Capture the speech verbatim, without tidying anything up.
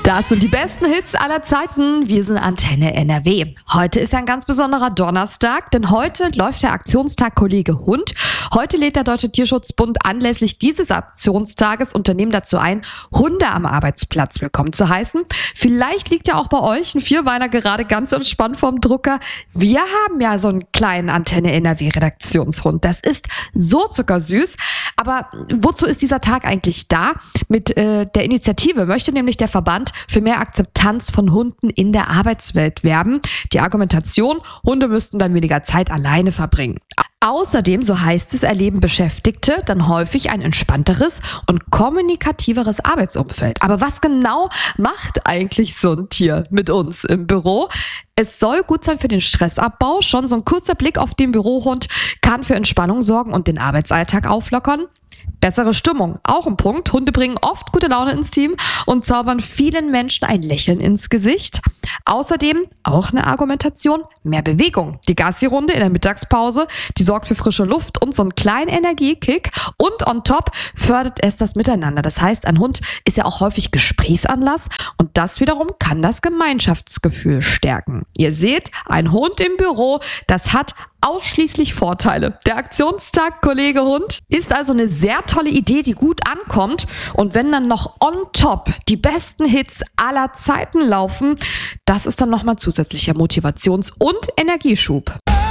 Das sind die besten Hits aller Zeiten. Wir sind Antenne N R W. Heute ist ein ganz besonderer Donnerstag, denn heute läuft der Aktionstag Kollege Hund. Heute lädt der Deutsche Tierschutzbund anlässlich dieses Aktionstages Unternehmen dazu ein, Hunde am Arbeitsplatz willkommen zu heißen. Vielleicht liegt ja auch bei euch ein Vierbeiner gerade ganz entspannt vorm Drucker. Wir haben ja so einen kleinen Antenne N R W Redaktionshund. Das ist so zuckersüß. Aber wozu ist dieser Tag eigentlich da? Mit äh, der Initiative möchte nämlich der Verband für mehr Akzeptanz von Hunden in der Arbeitswelt werben. Die Argumentation, Hunde müssten dann weniger Zeit alleine verbringen. Außerdem, so heißt es, erleben Beschäftigte dann häufig ein entspannteres und kommunikativeres Arbeitsumfeld. Aber was genau macht eigentlich so ein Tier mit uns im Büro? Es soll gut sein für den Stressabbau. Schon so ein kurzer Blick auf den Bürohund kann für Entspannung sorgen und den Arbeitsalltag auflockern. Bessere Stimmung, auch ein Punkt. Hunde bringen oft gute Laune ins Team und zaubern vielen Menschen ein Lächeln ins Gesicht. Außerdem, auch eine Argumentation, mehr Bewegung. Die Gassi-Runde in der Mittagspause, die sorgt für frische Luft und so einen kleinen Energiekick. Und on top fördert es das Miteinander. Das heißt, ein Hund ist ja auch häufig Gesprächsanlass und das wiederum kann das Gemeinschaftsgefühl stärken. Ihr seht, ein Hund im Büro, das hat ausschließlich Vorteile. Der Aktionstag Kollege Hund ist also eine sehr tolle Idee, die gut ankommt. Und wenn dann noch on top die besten Hits aller Zeiten laufen, das ist dann nochmal zusätzlicher Motivations- und Energieschub.